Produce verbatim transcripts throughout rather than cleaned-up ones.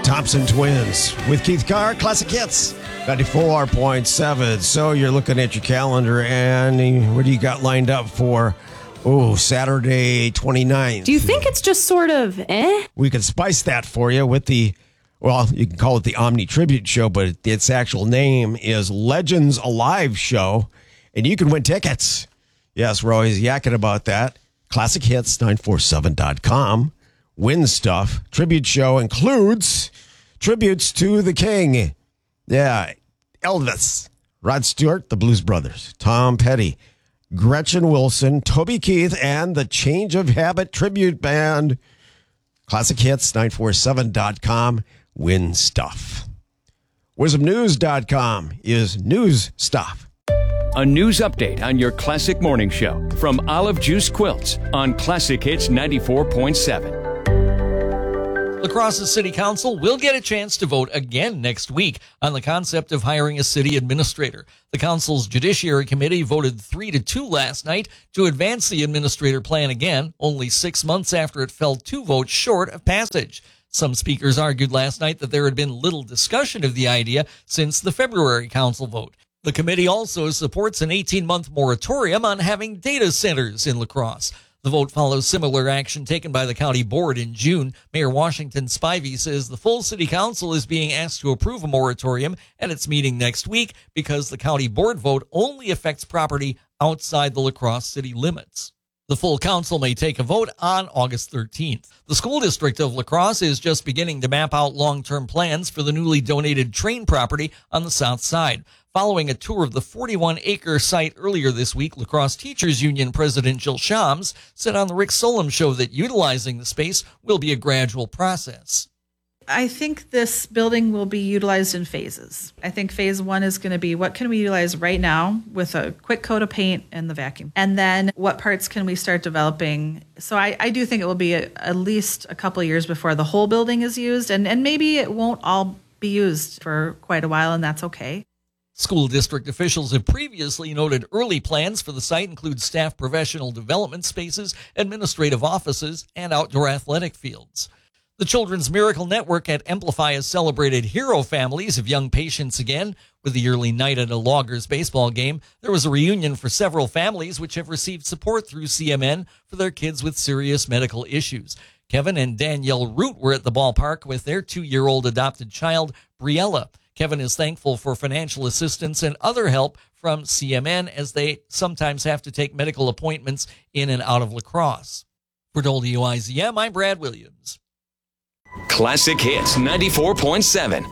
Thompson Twins with Keith Carr, Classic Hits, ninety-four point seven. So you're looking at your calendar, and what do you got lined up for, oh, Saturday twenty-ninth? Do you think it's just sort of eh? We could spice that for you with the, well, you can call it the Omni Tribute Show, but its actual name is Legends Alive Show, and you can win tickets. Yes, we're always yakking about that. Classic Hits nine four seven dot com. Win stuff. Tribute show includes tributes to the King. Yeah, Elvis, Rod Stewart, the Blues Brothers, Tom Petty, Gretchen Wilson, Toby Keith, and the Change of Habit Tribute Band. Classic Hits nine four seven dot com. Win stuff. Wisdom News dot com is news stuff. A news update on your Classic Morning Show from Olive Juice Quilts on Classic Hits ninety-four point seven. La Crosse City Council will get a chance to vote again next week on the concept of hiring a city administrator. The council's Judiciary Committee voted three to two last night to advance the administrator plan again, only six months after it fell two votes short of passage. Some speakers argued last night that there had been little discussion of the idea since the February council vote. The committee also supports an eighteen-month moratorium on having data centers in La Crosse. The vote follows similar action taken by the county board in June. Mayor Washington Spivey says the full city council is being asked to approve a moratorium at its meeting next week because the county board vote only affects property outside the La Crosse city limits. The full council may take a vote on August thirteenth. The school district of La Crosse is just beginning to map out long-term plans for the newly donated train property on the south side. Following a tour of the forty-one acre site earlier this week, La Crosse Teachers Union President Jill Shams said on the Rick Solem Show that utilizing the space will be a gradual process. I think this building will be utilized in phases. I think phase one is going to be what can we utilize right now with a quick coat of paint and the vacuum? And then what parts can we start developing? So I, I do think it will be a, at least a couple of years before the whole building is used. And, and maybe it won't all be used for quite a while, and that's okay. School district officials have previously noted early plans for the site include staff professional development spaces, administrative offices, and outdoor athletic fields. The Children's Miracle Network at Amplify has celebrated hero families of young patients again. With the yearly night at a Loggers baseball game, there was a reunion for several families which have received support through C M N for their kids with serious medical issues. Kevin and Danielle Root were at the ballpark with their two-year-old adopted child, Briella. Kevin is thankful for financial assistance and other help from C M N as they sometimes have to take medical appointments in and out of La Crosse. For W I Z M, I'm Brad Williams. Classic Hits ninety-four point seven.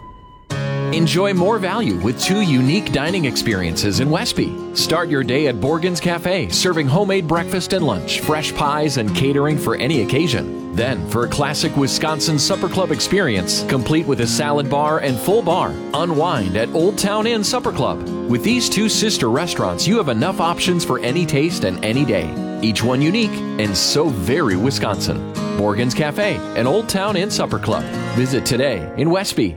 Enjoy more value with two unique dining experiences in Westby. Start your day at Borgen's Cafe, serving homemade breakfast and lunch, fresh pies, and catering for any occasion. Then, for a classic Wisconsin Supper Club experience, complete with a salad bar and full bar, unwind at Old Town Inn Supper Club. With these two sister restaurants, you have enough options for any taste and any day. Each one unique and so very Wisconsin. Borgen's Cafe and Old Town Inn Supper Club. Visit today in Westby.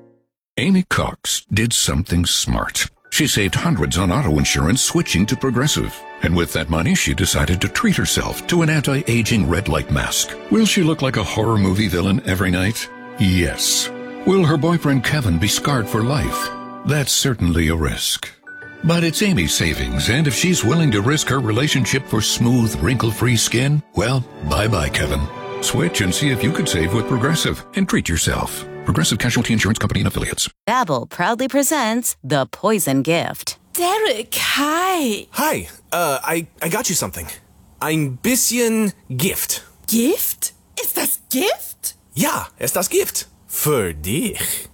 Amy Cox did something smart. She saved hundreds on auto insurance switching to Progressive. And with that money, she decided to treat herself to an anti-aging red light mask. Will she look like a horror movie villain every night? Yes. Will her boyfriend Kevin be scarred for life? That's certainly a risk. But it's Amy's savings, and if she's willing to risk her relationship for smooth, wrinkle-free skin, well, bye-bye, Kevin. Switch and see if you could save with Progressive and treat yourself. Progressive Casualty Insurance Company and Affiliates. Babbel proudly presents The Poison Gift. Derek, hi. Hi, uh, I, I got you something. Ein bisschen Gift. Gift? Ist das Gift? Ja, ist das Gift. Für dich.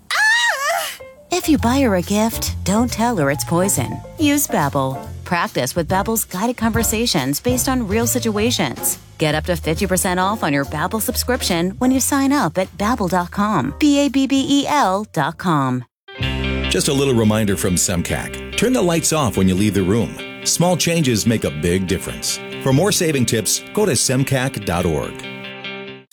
If you buy her a gift, don't tell her it's poison. Use Babbel. Practice with Babbel's guided conversations based on real situations. Get up to fifty percent off on your Babbel subscription when you sign up at babbel dot com. B A B B E L dot com. Just a little reminder from Semcac. Turn the lights off when you leave the room. Small changes make a big difference. For more saving tips, go to semcac dot org.